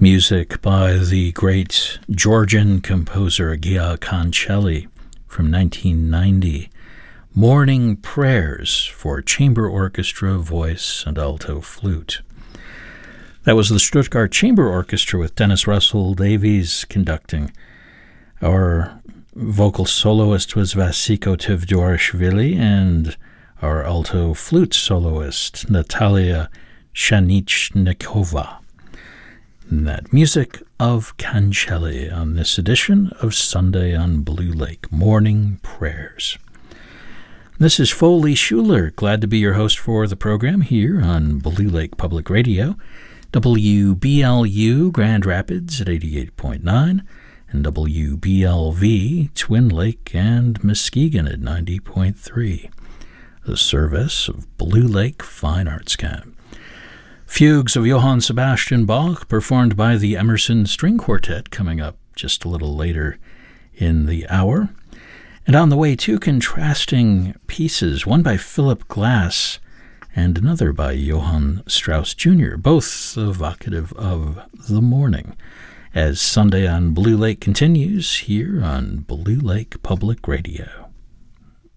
Music by the great Georgian composer Gia Cancelli from 1990. Morning Prayers for chamber orchestra, voice, and alto flute. That was the Stuttgart Chamber Orchestra with Dennis Russell Davies conducting. Our vocal soloist was Vasiko Tivdorishvili, and our alto flute soloist, Natalia Shanichnikova. That music of Cancelli on this edition of Sunday on Blue Lake, Morning Prayers. This is Foley Schuler, glad to be your host for the program here on Blue Lake Public Radio, WBLU Grand Rapids at 88.9, and WBLV Twin Lake and Muskegon at 90.3, the service of Blue Lake Fine Arts Camp. Fugues of Johann Sebastian Bach, performed by the Emerson String Quartet, coming up just a little later in the hour. And on the way, two contrasting pieces, one by Philip Glass and another by Johann Strauss Jr., both evocative of the morning, as Sunday on Blue Lake continues here on Blue Lake Public Radio.